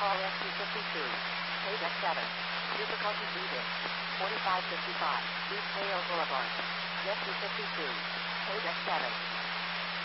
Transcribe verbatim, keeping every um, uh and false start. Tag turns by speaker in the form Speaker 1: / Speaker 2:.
Speaker 1: call S T fifty-two. Page F seven. Difficulty breathing. forty-five fifty-five. East Hale Boulevard. S T fifty-two. Page F seven.